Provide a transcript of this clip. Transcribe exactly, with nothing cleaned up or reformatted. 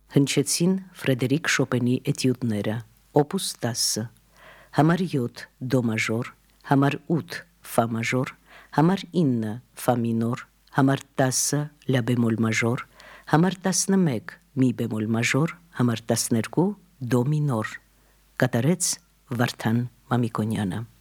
Հնչեցին Ֆրեդերիկ Շոպենի էտյուդները, օպուս տասը, համար յոթ դո մաժոր, համար ութ ֆա մաժոր, համար ինը ֆա մինոր, համար տասը լա բեմոլ մաժոր, համար տասնմեկ մի բեմոլ մաժոր, համար տասներկու դո մինոր, կատարեց Վարդան Մամիկոնյանը։